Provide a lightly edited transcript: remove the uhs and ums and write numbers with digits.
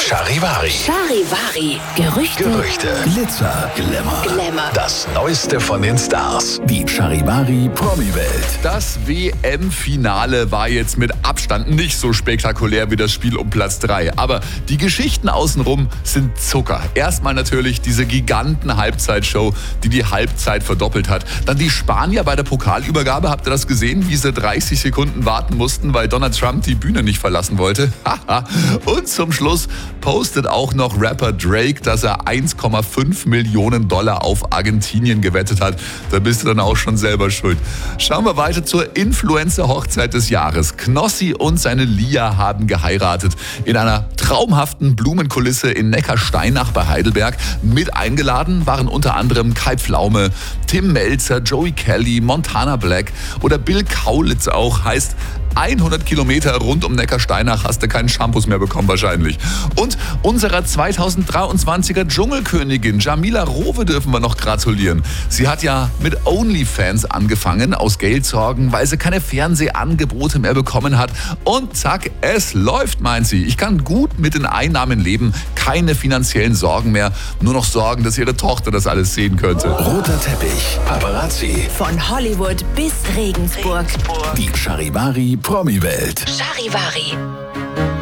Charivari. Charivari. Gerüchte. Glitzer, Glamour. Das Neueste von den Stars. die Charivari Promi-Welt. Das WM-Finale war jetzt mit Abstand nicht so spektakulär wie das Spiel um Platz 3. Aber die Geschichten außenrum sind Zucker. Erstmal natürlich diese Giganten-Halbzeitshow, die die Halbzeit verdoppelt hat. Dann die Spanier bei der Pokalübergabe. Habt ihr das gesehen, wie sie 30 Sekunden warten mussten, weil Donald Trump die Bühne nicht verlassen wollte? Und zum Schluss postet auch noch Rapper Drake, dass er 1,5 Millionen Dollar auf Argentinien gewettet hat. Da bist du dann auch schon selber schuld. Schauen wir weiter zur Influencer-Hochzeit des Jahres. Knossi und seine Lia haben geheiratet in einer traumhaften Blumenkulisse in Neckarsteinach bei Heidelberg. Mit eingeladen waren unter anderem Kai Pflaume, Tim Melzer, Joey Kelly, Montana Black oder Bill Kaulitz auch. Heißt, 100 Kilometer rund um Neckarsteinach hast du keinen Shampoos mehr bekommen wahrscheinlich. Und unserer 2023er Dschungelkönigin Jamila Rowe dürfen wir noch gratulieren. Sie hat ja mit OnlyFans angefangen, aus Geldsorgen, weil sie keine Fernsehangebote mehr bekommen hat. Und zack, es läuft, meint sie. Ich kann gut mit den Einnahmen leben, keine finanziellen Sorgen mehr. Nur noch Sorgen, dass ihre Tochter das alles sehen könnte. Roter Teppich, Paparazzi, Von Hollywood bis Regensburg. die Charivari Promi-Welt. Charivari.